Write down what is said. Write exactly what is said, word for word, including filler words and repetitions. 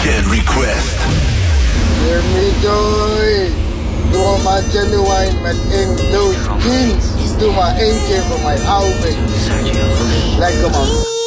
Weekend request. Hear me joy. Doe maar genuine met één doos jeans. Doe maar één keer voor mijn oude. Lekker man.